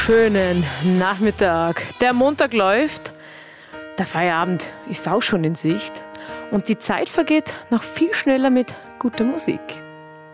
wunderschönen Nachmittag. Der Montag läuft, der Feierabend ist auch schon in Sicht und die Zeit vergeht noch viel schneller mit guter Musik.